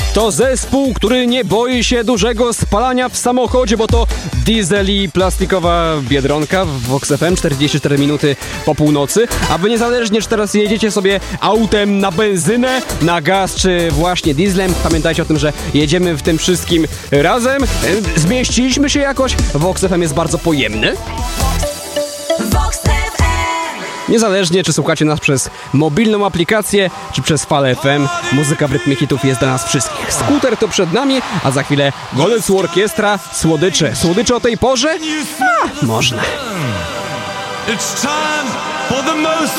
To zespół, który nie boi się dużego spalania w samochodzie, bo to Diesel i plastikowa Biedronka w Vox FM, 44 minuty po północy. A wy niezależnie, czy teraz jedziecie sobie autem na benzynę, na gaz, czy właśnie dieslem, pamiętajcie o tym, że jedziemy w tym wszystkim razem. Zmieściliśmy się jakoś. Vox FM jest bardzo pojemny. Niezależnie, czy słuchacie nas przez mobilną aplikację, czy przez Falę FM, muzyka w rytmie hitów jest dla nas wszystkich. Skuter to przed nami, a za chwilę Golec Orkiestra, słodycze. Słodycze o tej porze? Można. It's time for the most